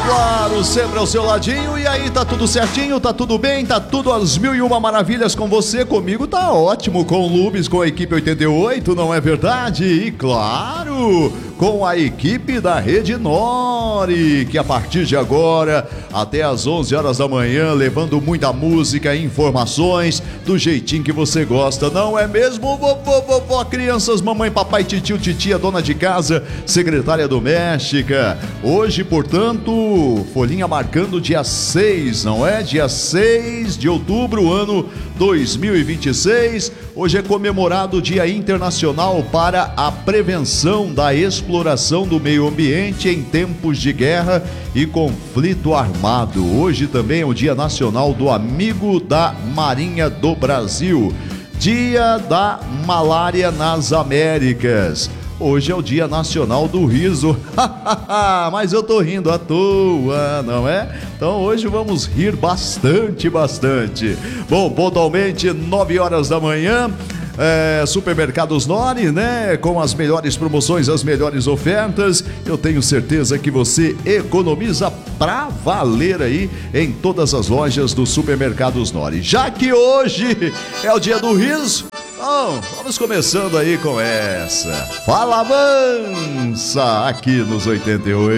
Claro, sempre ao seu ladinho. E aí, tá tudo certinho? Tá tudo bem? Tá tudo às 1001 maravilhas com você? Comigo tá ótimo, com o Lubes, com a equipe 88, não é verdade? E claro, com a equipe da Rede Nori, que a partir de agora, até às 11 horas da manhã, levando muita música e informações do jeitinho que você gosta, não é mesmo? Vovó, crianças, mamãe, papai, titio, titia, dona de casa, secretária doméstica. Hoje, portanto, folhinha marcando dia 6, não é? Dia 6 de outubro, ano 2026. Hoje é comemorado o Dia Internacional para a Prevenção da Exploração do Meio Ambiente em tempos de guerra e conflito armado. Hoje também é o Dia Nacional do Amigo da Marinha do Brasil. Dia da Malária nas Américas. Hoje é o Dia Nacional do Riso. Mas eu tô rindo à toa, não é? Então hoje vamos rir bastante. Bom, pontualmente 9 horas da manhã, Supermercados Nori, né? Com as melhores promoções, as melhores ofertas. Eu tenho certeza que você economiza pra valer aí em todas as lojas do Supermercados Nori. Já que hoje é o Dia do Riso, bom, vamos começando aí com essa Fala Mansa aqui nos 88.